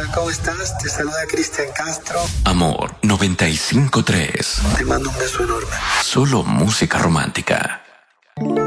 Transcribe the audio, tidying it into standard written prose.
¿cómo estás? Te saluda Cristian Castro. Amor 95.3. Te mando un beso enorme. Solo música romántica.